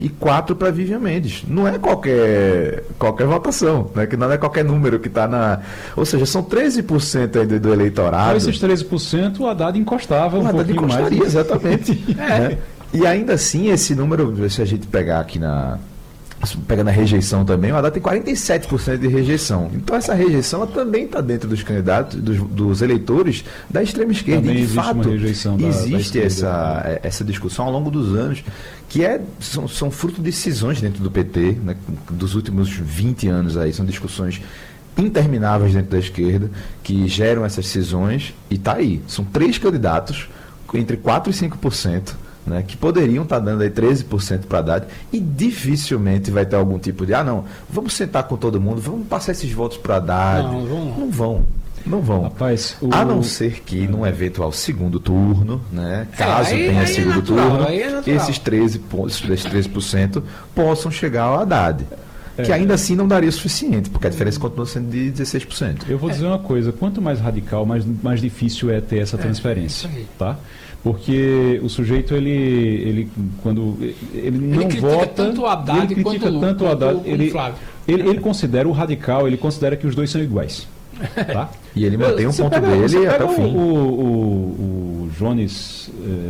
e 4 para Vivian Mendes. Não é qualquer votação, né? Que não é qualquer número que está na... Ou seja, são 13% ainda do eleitorado. Esses 13% o Haddad encostava um pouquinho mais. Exatamente. Né? E ainda assim, esse número, se a gente pegar aqui pega na rejeição também, o Haddad tem 47% de rejeição. Então essa rejeição ela também está dentro dos candidatos, dos eleitores da extrema esquerda. Também e de existe fato, uma rejeição existe da esquerda, essa discussão ao longo dos anos, que são fruto de decisões dentro do PT, né, dos últimos 20 anos aí, são discussões intermináveis dentro da esquerda, que geram essas cisões, e está aí. São 3 candidatos, entre 4% e 5%, né, que poderiam estar dando aí 13% para Haddad, e dificilmente vai ter algum tipo de, não, vamos sentar com todo mundo, vamos passar esses votos para Haddad. Não vão. Rapaz, a não ser que num eventual segundo turno, né, caso tenha segundo turno, esses 13% possam chegar ao Haddad. Que ainda assim não daria o suficiente, porque a diferença continua sendo de 16%. Eu vou dizer uma coisa, quanto mais radical, mais difícil é ter essa transferência, tá? Porque o sujeito, quando ele não vota, tanto o Haddad ele critica tanto o Haddad, ele considera o radical, ele considera que os dois são iguais. Tá? E ele mantém um ponto dele até o fim. O Jones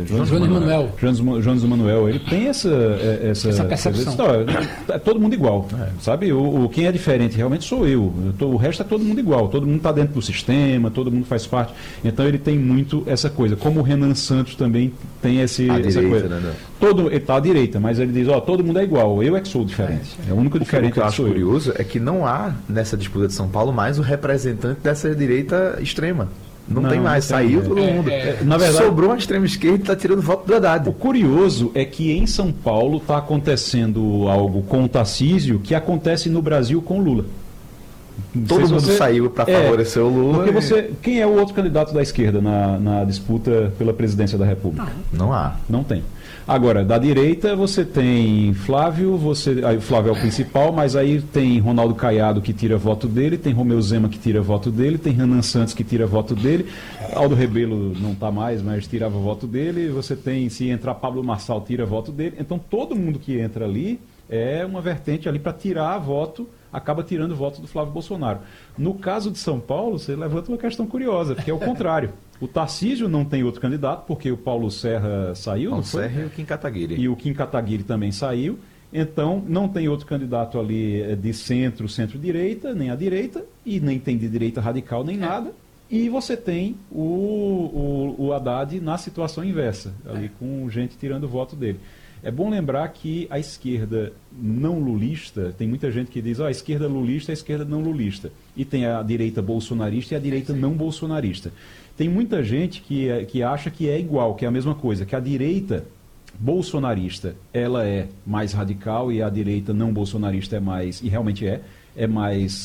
Manuel, ele tem essa percepção. É todo mundo igual, sabe? Quem é diferente realmente sou eu. O resto é todo mundo igual. Todo mundo está dentro do sistema, todo mundo faz parte. Então ele tem muito essa coisa. Como o Renan Santos também tem essa coisa. Né? Ele está à direita, mas ele diz, todo mundo é igual. Eu é que sou diferente. É o único diferente. O que eu acho curioso é que não há nessa disputa de São Paulo mais o representante dessa direita extrema. Não tem mais, saiu todo mundo. Na verdade, sobrou a extrema esquerda e está tirando voto do Haddad. O curioso é que em São Paulo está acontecendo algo com o Tarcísio que acontece no Brasil com o Lula. Todo mundo saiu para favorecer o Lula. Porque quem é o outro candidato da esquerda na disputa pela presidência da República? Não há. Não tem. Agora, da direita você tem Flávio, aí o Flávio é o principal, mas aí tem Ronaldo Caiado que tira voto dele, tem Romeu Zema que tira voto dele, tem Renan Santos que tira voto dele, Aldo Rebelo não está mais, mas tirava voto dele, você tem, se entrar Pablo Marçal, tira voto dele, então todo mundo que entra ali é uma vertente ali para tirar voto, acaba tirando voto do Flávio Bolsonaro. No caso de São Paulo, você levanta uma questão curiosa, porque é o contrário. O Tarcísio não tem outro candidato, porque o Paulo Serra saiu, Paulo Serra e o Kim Kataguiri. E o Kim Kataguiri também saiu. Então, não tem outro candidato ali de centro-direita, nem à direita, e nem tem de direita radical, nem nada. E você tem o Haddad na situação inversa, ali com gente tirando o voto dele. É bom lembrar que a esquerda não lulista, tem muita gente que diz, a esquerda lulista, a esquerda não lulista. E tem a direita bolsonarista e a direita não bolsonarista. Tem muita gente que acha que é igual, que é a mesma coisa, que a direita bolsonarista, ela é mais radical e a direita não bolsonarista é mais, e realmente é mais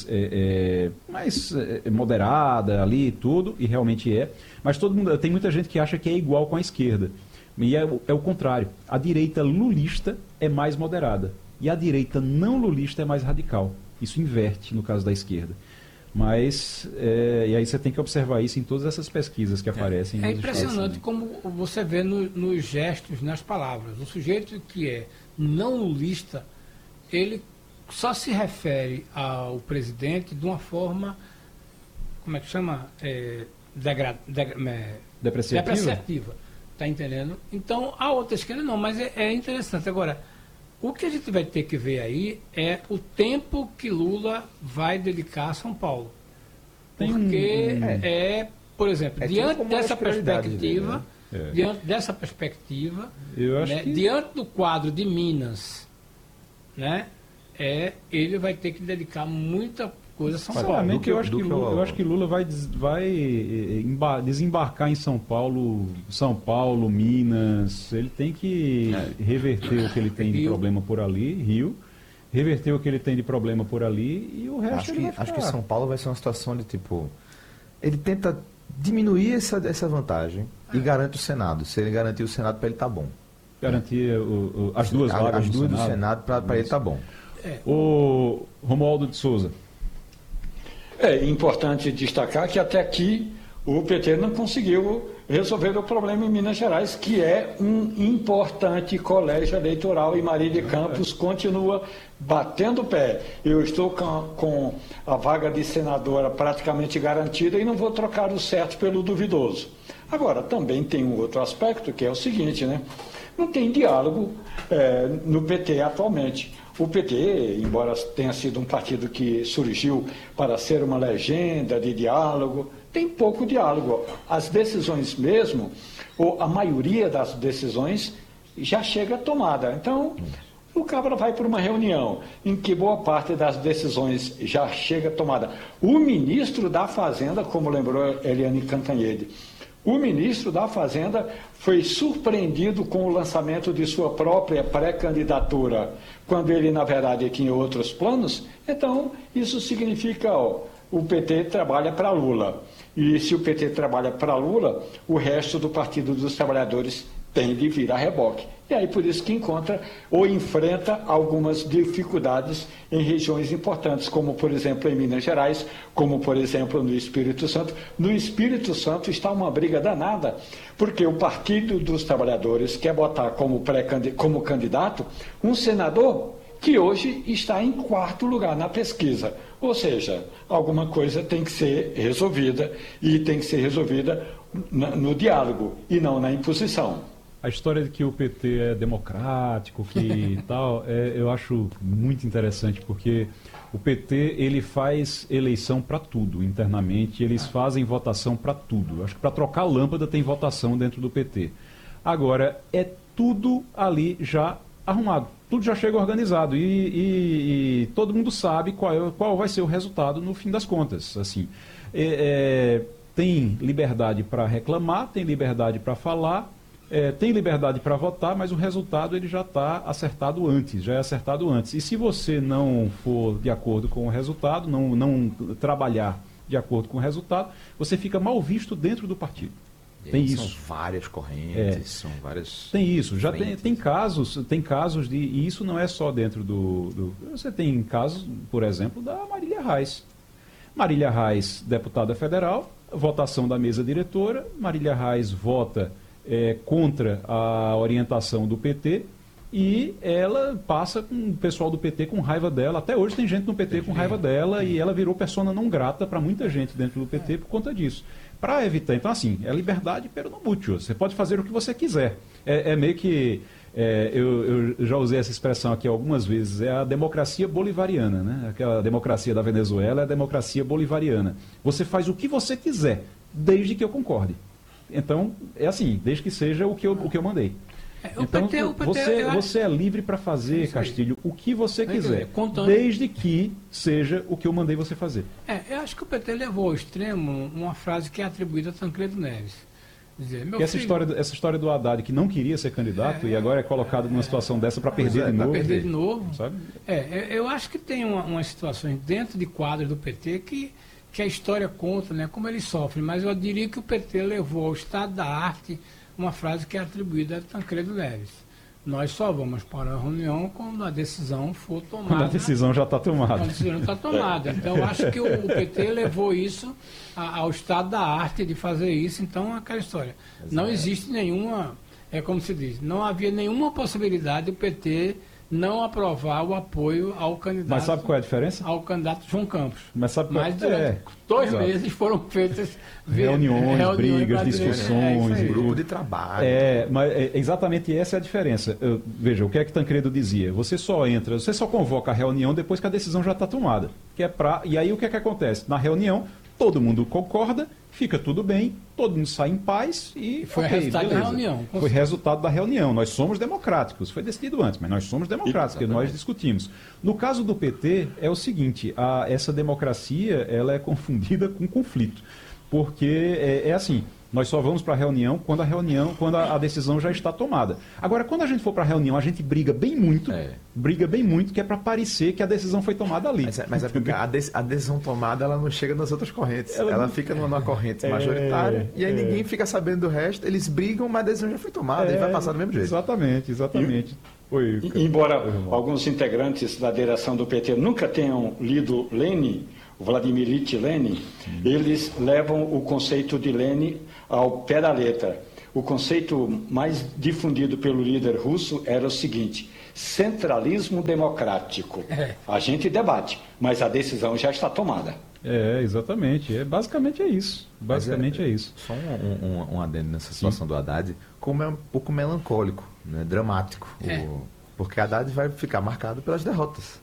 moderada ali e tudo, e realmente é. Mas tem muita gente que acha que é igual com a esquerda. E é o contrário. A direita lulista é mais moderada. E a direita não lulista é mais radical. Isso inverte no caso da esquerda. Mas, e aí você tem que observar isso em todas essas pesquisas que aparecem. É impressionante como você vê nos gestos, nas palavras. O sujeito que é não lulista, ele só se refere ao presidente de uma forma, como é que chama? Depreciativa. Está entendendo? Então, a outra esquerda não, mas é interessante. Agora, o que a gente vai ter que ver aí é o tempo que Lula vai dedicar a São Paulo. Porque por exemplo, diante dessa perspectiva, eu acho que... diante do quadro de Minas, né, ele vai ter que dedicar muita coisa a São Paulo. Eu acho que Lula vai desembarcar em São Paulo, Minas. Ele tem que reverter o que ele tem de problema por ali, Rio, reverter o que ele tem de problema por ali e o resto acho que São Paulo vai ser uma situação de tipo, ele tenta diminuir essa vantagem e garante o Senado. Se ele garantir o Senado, para ele tá bom. Garantir as duas vagas do Senado para ele tá bom. O Romualdo de Souza. É importante destacar que até aqui o PT não conseguiu resolver o problema em Minas Gerais, que é um importante colégio eleitoral, e Marília Campos continua batendo o pé. Eu estou com a vaga de senadora praticamente garantida e não vou trocar o certo pelo duvidoso. Agora, também tem um outro aspecto, que é o seguinte, né? Não tem diálogo no PT atualmente. O PT, embora tenha sido um partido que surgiu para ser uma legenda de diálogo, tem pouco diálogo. As decisões mesmo, ou a maioria das decisões, já chega tomada. Então, o cabra vai para uma reunião em que boa parte das decisões já chega tomada. O ministro da Fazenda, como lembrou Eliane Cantanhede, o ministro da Fazenda foi surpreendido com o lançamento de sua própria pré-candidatura, quando ele, na verdade, tinha outros planos. Então, isso significa, o PT trabalha para Lula. E se o PT trabalha para Lula, o resto do Partido dos Trabalhadores tem de vir a reboque. E aí por isso que encontra ou enfrenta algumas dificuldades em regiões importantes, como por exemplo em Minas Gerais, como por exemplo no Espírito Santo. No Espírito Santo está uma briga danada, porque o Partido dos Trabalhadores quer botar como candidato um senador que hoje está em 4º lugar na pesquisa. Ou seja, alguma coisa tem que ser resolvida, e tem que ser resolvida no diálogo e não na imposição. A história de que o PT é democrático, que tal, eu acho muito interessante, porque o PT ele faz eleição para tudo internamente, eles fazem votação para tudo. Acho que para trocar lâmpada tem votação dentro do PT. Agora, é tudo ali já arrumado, tudo já chega organizado e todo mundo sabe qual vai ser o resultado no fim das contas. Assim, tem liberdade para reclamar, tem liberdade para falar, tem liberdade para votar, mas o resultado ele já está acertado antes, já é acertado antes. E se você não for de acordo com o resultado, não trabalhar de acordo com o resultado, você fica mal visto dentro do partido. Tem isso. São várias correntes, são várias. Tem isso. Já tem casos de. E isso não é só dentro do. Você tem casos, por exemplo, da Marília Reis. Marília Reis, deputada federal, votação da mesa diretora. Marília Reis vota contra a orientação do PT e ela passa com o pessoal do PT com raiva dela. Até hoje tem gente no PT com raiva dela e ela virou persona não grata para muita gente dentro do PT por conta disso. Para evitar, então assim, é liberdade pero no mútuo. Você pode fazer o que você quiser. Meio que, eu já usei essa expressão aqui algumas vezes, é a democracia bolivariana, né? Aquela democracia da Venezuela é a democracia bolivariana. Você faz o que você quiser, desde que eu concorde. Então, é assim, desde que seja o que eu mandei. Então, você é livre para fazer, Castilho, o que você quiser, desde que seja o que eu mandei você fazer. Eu acho que o PT levou ao extremo uma frase que é atribuída a Tancredo Neves. Dizer, essa história do Haddad, que não queria ser candidato e agora é colocado numa situação dessa para perder de novo. Para perder de novo. Sabe? Eu acho que tem umas situações dentro de quadros do PT que a história conta, né, como ele sofre, mas eu diria que o PT levou ao estado da arte uma frase que é atribuída a Tancredo Neves. Nós só vamos para a reunião quando a decisão for tomada. Quando a decisão já está tomada. Quando a decisão está tomada. Então, eu acho que o PT levou isso ao estado da arte de fazer isso. Então, é aquela história. Não existe nenhuma, como se diz, não havia nenhuma possibilidade do PT não aprovar o apoio ao candidato. Mas sabe qual é a diferença? Ao candidato João Campos. Mas sabe qual durante 2 meses foram feitas reuniões, brigas, discussões, grupo de trabalho. Mas exatamente essa é a diferença. Veja, o que é que Tancredo dizia? Você só convoca a reunião depois que a decisão já está tomada. E aí o que é que acontece? Na reunião, todo mundo concorda, fica tudo bem, todo mundo sai em paz e foi resultado da reunião. Foi resultado da reunião. Nós somos democráticos. Foi decidido antes, mas nós somos democráticos, porque nós discutimos. No caso do PT, é o seguinte, essa democracia ela é confundida com conflito. Porque é assim, nós só vamos para a reunião quando a decisão já está tomada. Agora, quando a gente for para a reunião, a gente briga bem muito, que é para parecer que a decisão foi tomada ali. Mas é porque a decisão tomada ela não chega nas outras correntes. Ela fica numa corrente majoritária e aí ninguém fica sabendo do resto. Eles brigam, mas a decisão já foi tomada e vai passar do mesmo jeito. Exatamente. Embora alguns integrantes da direção do PT nunca tenham lido Lenin, Vladimir Ilyich Lenin, eles levam o conceito de Lenin ao pé da letra. O conceito mais difundido pelo líder russo era o seguinte: centralismo democrático. A gente debate, mas a decisão já está tomada. Exatamente. Basicamente é isso. Basicamente é isso. Só um adendo nessa situação do Haddad, como é um pouco melancólico, né? Dramático. Porque Haddad vai ficar marcado pelas derrotas.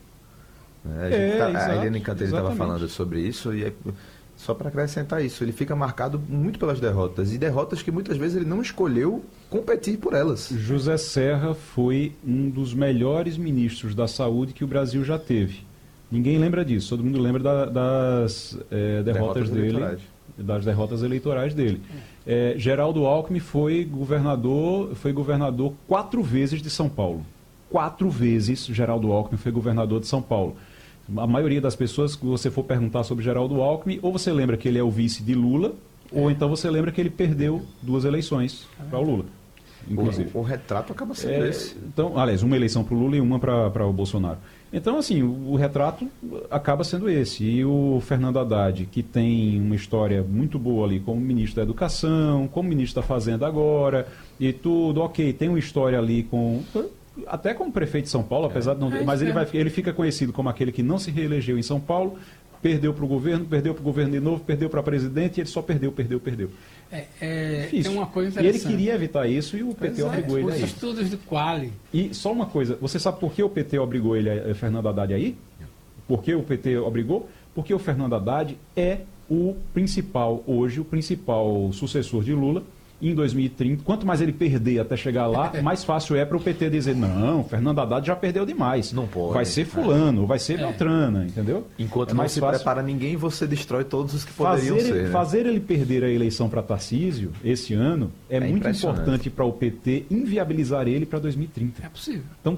A Helena Cantelli estava falando sobre isso e só para acrescentar isso, ele fica marcado muito pelas derrotas, e derrotas que muitas vezes ele não escolheu competir por elas. José Serra foi um dos melhores ministros da saúde que o Brasil já teve. Ninguém lembra disso, todo mundo lembra das derrotas dele, das derrotas eleitorais dele. Geraldo Alckmin foi governador 4 vezes de São Paulo. 4 vezes Geraldo Alckmin foi governador de São Paulo. A maioria das pessoas que você for perguntar sobre Geraldo Alckmin, ou você lembra que ele é o vice de Lula, ou então você lembra que ele perdeu 2 eleições para o Lula, inclusive. O retrato acaba sendo esse. Então, aliás, uma eleição para o Lula e uma para o Bolsonaro. Então, assim, o retrato acaba sendo esse. E o Fernando Haddad, que tem uma história muito boa ali como ministro da Educação, como ministro da Fazenda agora, e tudo, ok, tem uma história ali até como prefeito de São Paulo, apesar de não... Mas ele fica conhecido como aquele que não se reelegeu em São Paulo, perdeu para o governo de novo, perdeu para presidente, e ele só perdeu. Tem uma coisa interessante. E ele queria evitar isso e o PT obrigou ele a ir. Os estudos de Quali. E só uma coisa, você sabe por que o PT obrigou Fernando Haddad a ir? Por que o PT obrigou? Porque o Fernando Haddad é o principal sucessor de Lula. Em 2030, quanto mais ele perder até chegar lá, mais fácil é para o PT dizer: não, Fernando Haddad já perdeu demais. Não pode. Vai ser fulano, vai ser Beltrana, entendeu? Enquanto não se prepara ninguém, você destrói todos os que poderiam ser. Fazer ele perder a eleição para Tarcísio esse ano é muito importante para o PT inviabilizar ele para 2030. É possível. Então,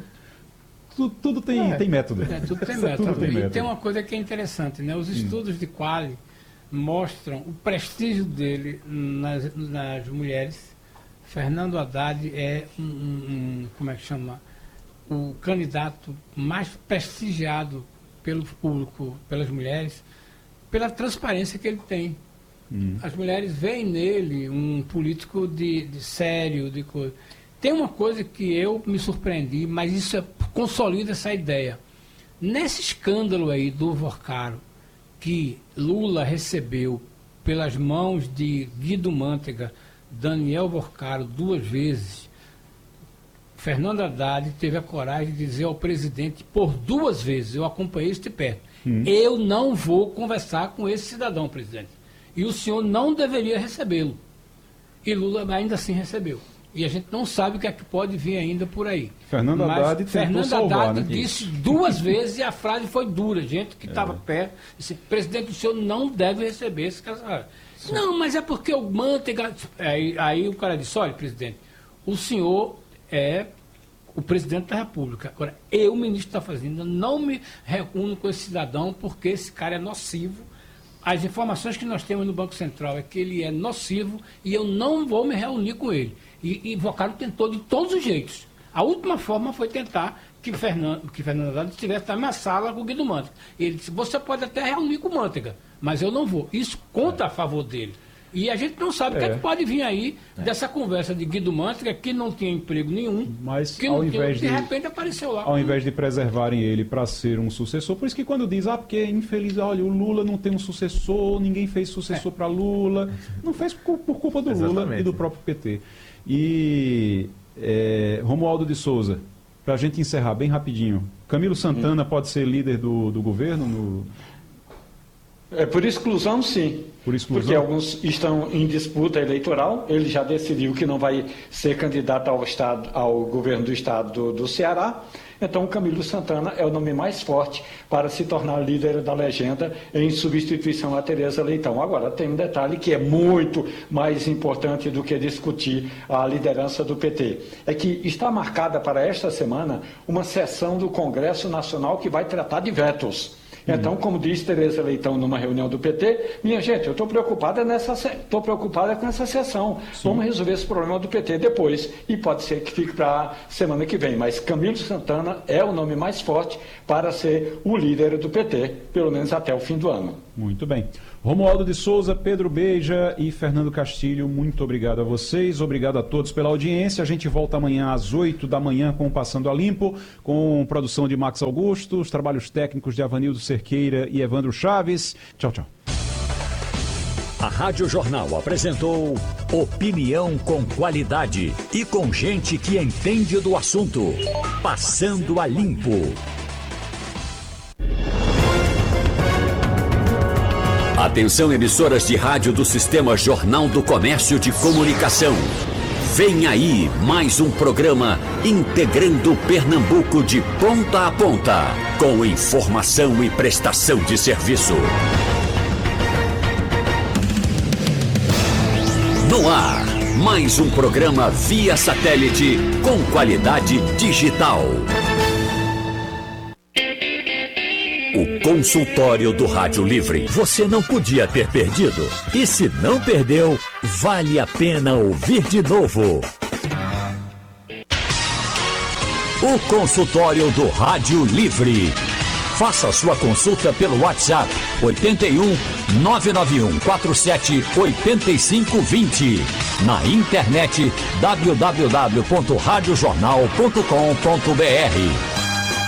tudo tem método. Tudo tem método. E tem uma coisa que é interessante, né? Os estudos de Quali mostram o prestígio dele nas mulheres. Fernando Haddad é como é que chama? O candidato mais prestigiado pelo público, pelas mulheres, pela transparência que ele tem. As mulheres veem nele um político de sério, de coisa. Tem uma coisa que eu me surpreendi, mas isso consolida essa ideia. Nesse escândalo aí do Vorcaro, que Lula recebeu pelas mãos de Guido Mantega, Daniel Vorcaro 2 vezes, Fernando Haddad teve a coragem de dizer ao presidente por 2 vezes, eu acompanhei isso de perto, eu não vou conversar com esse cidadão, presidente, e o senhor não deveria recebê-lo. E Lula ainda assim recebeu. E a gente não sabe o que é que pode vir ainda por aí. Fernando Haddad tentou salvar, né? Disse 2 vezes e a frase foi dura. Gente que estava perto disse: presidente, o senhor não deve receber esse caso. Não, mas é porque o Manteiga... Aí o cara disse: olha, presidente, o senhor é o presidente da República. Agora, eu, ministro da Fazenda, não me reúno com esse cidadão porque esse cara é nocivo. As informações que nós temos no Banco Central é que ele é nocivo e eu não vou me reunir com ele. E Vorcaro tentou de todos os jeitos. A última forma foi tentar que Fernando Haddad estivesse na sala com o Guido Mantega. Ele disse: você pode até reunir com o Mantega, mas eu não vou. Isso conta a favor dele. E a gente não sabe o que é que pode vir aí dessa conversa de Guido Mantega, que não tinha emprego nenhum, mas que não tinha, de repente apareceu lá. Ao invés de preservarem ele para ser um sucessor, por isso que quando diz: porque infeliz, olha, o Lula não tem um sucessor, ninguém fez sucessor para Lula, não fez por culpa do Lula e do próprio PT. E Romualdo de Souza, para a gente encerrar bem rapidinho, Camilo Santana pode ser líder do governo? Por exclusão, sim. Por exclusão? Porque alguns estão em disputa eleitoral. Ele já decidiu que não vai ser candidato ao governo do estado do Ceará. Então, o Camilo Santana é o nome mais forte para se tornar líder da legenda em substituição a Tereza Leitão. Agora, tem um detalhe que é muito mais importante do que discutir a liderança do PT. É que está marcada para esta semana uma sessão do Congresso Nacional que vai tratar de vetos. Então, como disse Tereza Leitão numa reunião do PT, minha gente, eu estou preocupada com essa sessão. Vamos resolver esse problema do PT depois. E pode ser que fique para a semana que vem. Mas Camilo Santana é o nome mais forte para ser o líder do PT, pelo menos até o fim do ano. Muito bem. Romualdo de Souza, Pedro Beija e Fernando Castilho, muito obrigado a vocês, obrigado a todos pela audiência. A gente volta amanhã às 8 da manhã com o Passando a Limpo, com produção de Max Augusto, os trabalhos técnicos de Avanildo Cerqueira e Evandro Chaves. Tchau, tchau. A Rádio Jornal apresentou opinião com qualidade e com gente que entende do assunto. Passando a Limpo. Atenção, emissoras de rádio do Sistema Jornal do Comércio de Comunicação. Vem aí mais um programa integrando Pernambuco de ponta a ponta, com informação e prestação de serviço. No ar, mais um programa via satélite com qualidade digital. O consultório do Rádio Livre. Você não podia ter perdido. E se não perdeu, vale a pena ouvir de novo. O consultório do Rádio Livre. Faça sua consulta pelo WhatsApp 81 991 47 8520. Na internet www.radiojornal.com.br.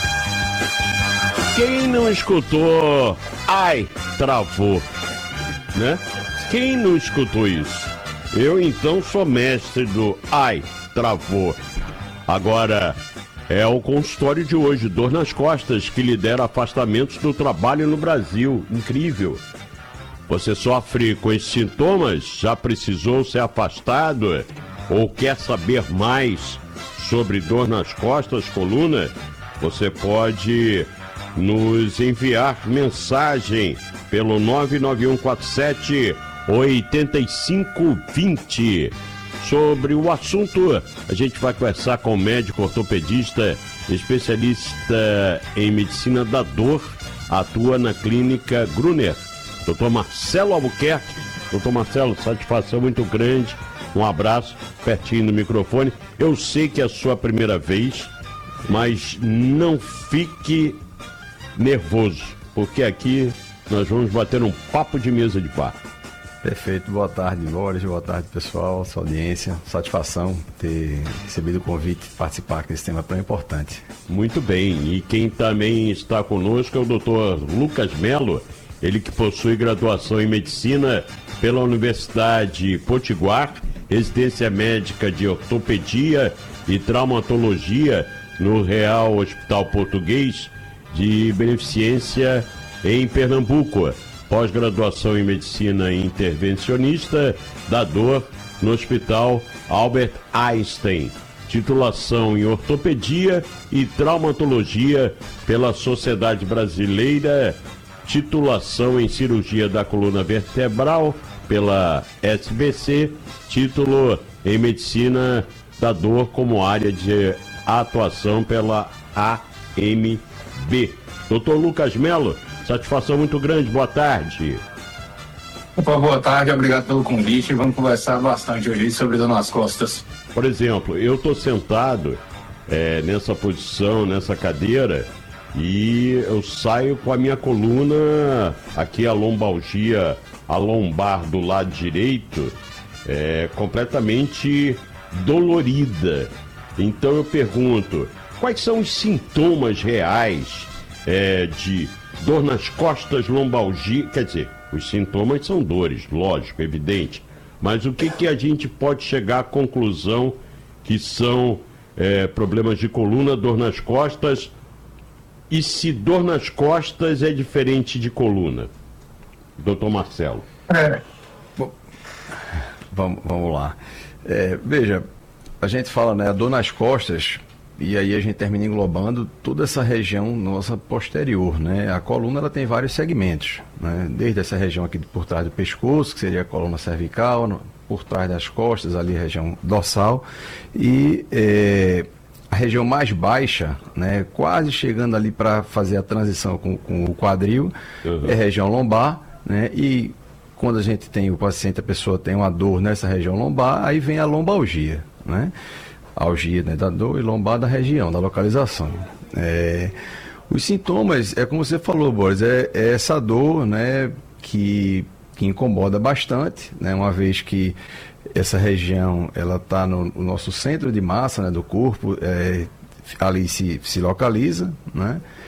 Quem não escutou, ai, travou, né? Quem não escutou isso? Eu então sou mestre do ai, travou. Agora, é o consultório de hoje, dor nas costas, que lidera afastamentos do trabalho no Brasil. Incrível. Você sofre com esses sintomas? Já precisou ser afastado? Ou quer saber mais sobre dor nas costas, coluna? Você pode nos enviar mensagem pelo 99147 8520. Sobre o assunto, a gente vai conversar com o médico ortopedista, especialista em medicina da dor, atua na clínica Gruner, Dr. Marcelo Albuquerque. Dr. Marcelo, satisfação muito grande, um abraço, pertinho do microfone. Eu sei que é a sua primeira vez, mas não fique nervoso, porque aqui nós vamos bater um papo de mesa de bar. Perfeito, boa tarde, Boris, boa tarde, pessoal, sua audiência, satisfação ter recebido o convite de participar desse tema tão importante. Muito bem, e quem também está conosco é o Dr. Lucas Melo, ele que possui graduação em medicina pela Universidade Potiguar, residência médica de ortopedia e traumatologia no Real Hospital Português de Beneficência em Pernambuco, pós-graduação em medicina intervencionista da dor no Hospital Albert Einstein, titulação em ortopedia e traumatologia pela Sociedade Brasileira, titulação em cirurgia da coluna vertebral pela SBC, título em medicina da dor como área de atuação pela AMB. Doutor Lucas Melo, satisfação muito grande, boa tarde. Opa, boa tarde, obrigado pelo convite. Vamos conversar bastante hoje sobre dor nas costas. Por exemplo, eu estou sentado nessa posição, nessa cadeira, e eu saio com a minha coluna, aqui a lombalgia, a lombar do lado direito, completamente dolorida. Então eu pergunto, quais são os sintomas reais de dor nas costas, lombalgia? Quer dizer, os sintomas são dores, lógico, evidente. Mas o que a gente pode chegar à conclusão que são problemas de coluna, dor nas costas? E se dor nas costas é diferente de coluna? Doutor Marcelo. Vamos lá. Veja, a gente fala, né, a dor nas costas, e aí a gente termina englobando toda essa região nossa posterior, né? A coluna, ela tem vários segmentos, né? Desde essa região aqui por trás do pescoço, que seria a coluna cervical, por trás das costas, ali a região dorsal, e a região mais baixa, né, quase chegando ali para fazer a transição com o quadril, é a região lombar, né, e quando a gente tem o paciente, a pessoa tem uma dor nessa região lombar, aí vem a lombalgia, né, algia, né, da dor e lombar da região, da localização. Os sintomas, é como você falou, Boris, é essa dor, né, que incomoda bastante, né, uma vez que essa região ela está no nosso centro de massa, né, do corpo, ali se localiza, né?